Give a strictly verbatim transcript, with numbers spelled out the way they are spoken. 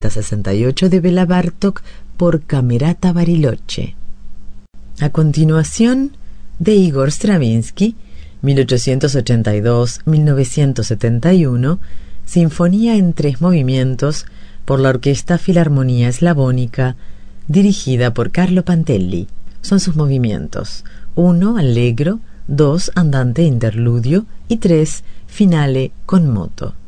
sesenta y ocho de Bela Bartók por Camerata Bariloche. A continuación, de Igor Stravinsky, mil ochocientos ochenta y dos a mil novecientos setenta y uno, Sinfonía en tres movimientos por la Orquesta Filarmonía Eslavónica, dirigida por Carlo Pantelli. Son sus movimientos: uno, allegro; dos, andante interludio; y tres, finale con moto.